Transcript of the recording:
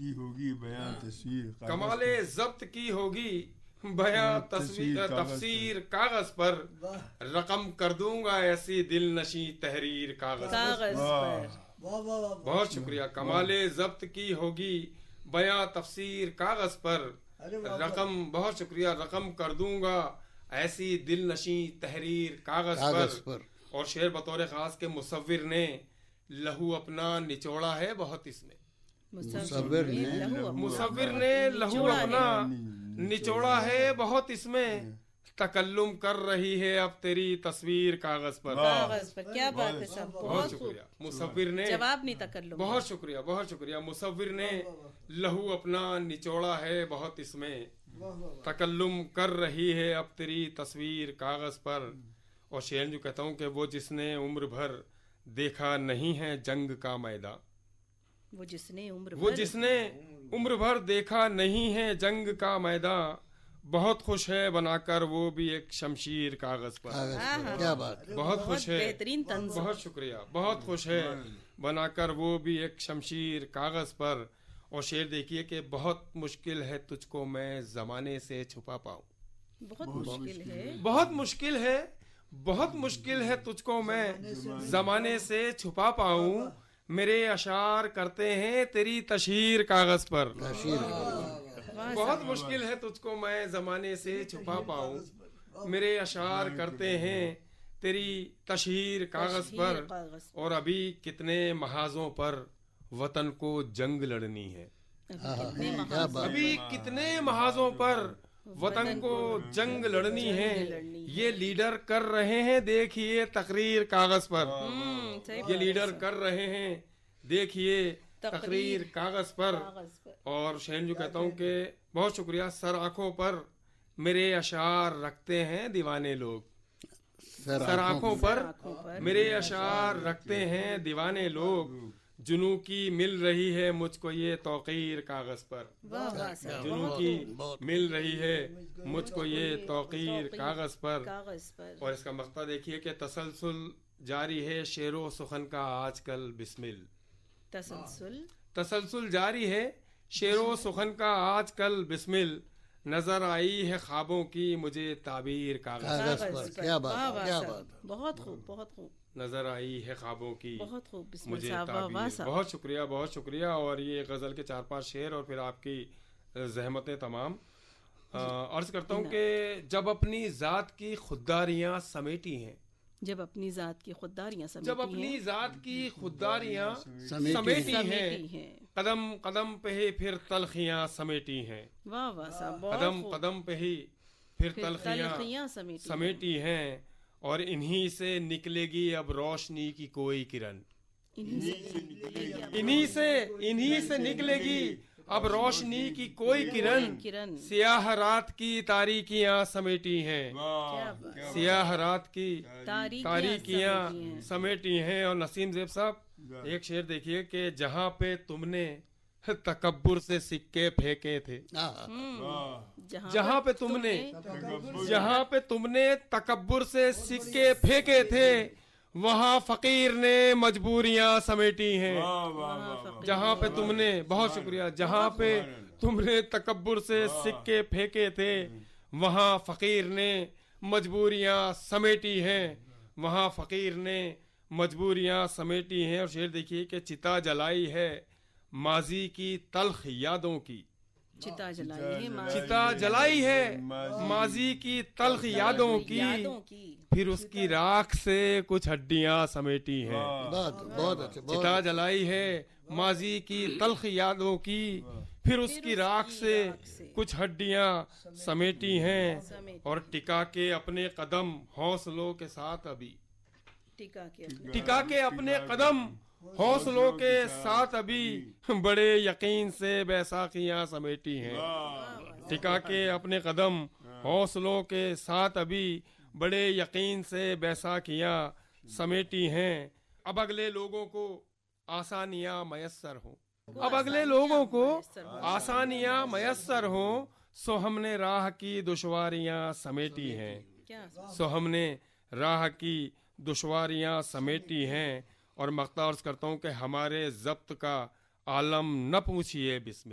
की होगी बयां तस्वीर कमाले जब्त की होगी बयां तफसीर कागज पर, रकम कर दूंगा ऐसी दिल नशी तहरीर कागज पर। बहुत शुक्रिया। कमाले जब्त की होगी बयां तफसीर कागज पर, रकम, बहुत शुक्रिया, रकम कर दूंगा ऐसी दिल नशी तहरीर कागज पर। और शेर बतौर खास के मुसव्विर ने लहू अपना निचोड़ा है बहुत इसमें। मुसव्विर ने लहू अपना निचोड़ा है बहुत इसमें, तकल्लुम कर रही है अब तेरी तस्वीर कागज पर। क्या बात है साहब, बहुत शुक्रिया। मुसव्विर ने जवाब नहीं तकल्लुम। बहुत शुक्रिया, बहुत शुक्रिया। मुसव्विर ने लहू अपना निचोड़ा है बहुत इसमें, तकल्लुम कर रही है अब तेरी तस्वीर कागज पर। और शेर जो कहता हूँ कि वो जिसने उम्र भर देखा नहीं है जंग का मैदान, वो जिसने उम्र भर देखा नहीं है जंग का मैदान, बहुत खुश है बनाकर वो भी एक शमशीर कागज पर। क्या बात, बहुत खुश है, बेहतरीन तंज़। बहुत शुक्रिया। बहुत खुश है बनाकर वो भी एक शमशीर कागज पर। और शेर देखिए कि बहुत मुश्किल है तुझको मैं जमाने से छुपा पाऊं। बहुत मुश्किल है, बहुत मुश्किल है, बहुत मुश्किल है तुझको मैं जमाने से छुपा पाऊं, मेरे अशार करते हैं तेरी तशहीर कागज पर। बहुत मुश्किल है तुझको मैं जमाने से छुपा पाऊं, मेरे अशार करते हैं तेरी तशहीर कागज पर। और अभी कितने महाजों पर वतन को जंग लड़नी है, अभी कितने महाजों पर वतन को जंग लड़नी है, ये लीडर कर रहे हैं देखिए तकरीर कागज पर। ये लीडर कर रहे हैं देखिए तकरीर कागज पर। और शहन जो कहता हूँ कि बहुत शुक्रिया। सर आंखों पर मेरे अशार रखते हैं दीवाने लोग, सर आंखों पर मेरे अशार रखते हैं दीवाने लोग, जुनू की मिल रही है मुझको ये तौकीर कागज पर। जुनू की मिल रही है मुझको ये तौकीर कागज पर। और इसका मकता देखिए कि तसलसल जारी है शेरो सुखन का आजकल बिस्मिल। तसलसल जारी है शेरो सुखन का आजकल बिस्मिल, नजर आई है ख्वाबों की मुझे ताबीर कागज पर। क्या बात, क्या बात, बहुत खूब, बहुत खूब। नजर आई है ख्वाबों की बहुत खूब, मुझे ताबीर। बहुत शुक्रिया, बहुत शुक्रिया। और ये गजल के 4-5 शेर और फिर आपकी जहमतें तमाम। अर्ज करता हूँ कि जब अपनी जात की खुददारियां समेटी हैं, जब अपनी जात की खुददारियां समेटी जब अपनी जात की खुददारियां समेटी हैं, कदम कदम पे ही फिर तलखियां समेटी हैं। वाह वाह साहब, कदम कदम पे ही फिर तलखियां समेटी हैं। और इन्हीं से निकलेगी अब रोशनी की कोई किरण, इन्हीं से निकलेगी अब रोशनी की कोई किरण, सियाह रात की तारीकियां समेटी हैं, सियाह रात की तारीकियां समेटी हैं। और नसीम ज़ेब साहब एक शेर देखिए कि जहां पे तुमने तकब्बुर से सिक्के फेंके थे, जहां पे तुमने तकब्बुर से सिक्के फेंके थे, वहां फकीर ने मजबूरियां समेटी हैं। जहां पे तुमने, बहुत शुक्रिया, जहां पे तुमने तकब्बुर से सिक्के फेंके थे, वहां फकीर ने मजबूरियां समेटी हैं, वहां फकीर ने मजबूरियां समेटी हैं। और शेर देखिए कि चिता जलाई है माजी की तल्ख यादों की, चिता जलाई है माजी की तल्ख यादों की, फिर उसकी राख से कुछ हड्डियां समेटी हैं। चिता जलाई है माजी की तल्ख यादों की, फिर उसकी राख से कुछ हड्डियां समेटी हैं। और टिका के अपने कदम हौसलों के साथ अभी, टिका के अपने कदम हौसलों के साथ अभी, बड़े यकीन से बैसाखियां समेटी हैं। टिका के अपने कदम हौसलों के साथ अभी, बड़े यकीन से बैसाखियां समेटी हैं। अब अगले लोगों को आसानियां मयस्सर हों, अब अगले लोगों को आसानियां मयस्सर हों, सो हमने राह की दुश्वारियां समेटी हैं, सो हमने राह की दुश्वारियां समेटी हैं। और मख्ता अर्ज करता हूँ कि हमारे ज़ब्त का आलम न पूछिए बिस्मिल्लाह।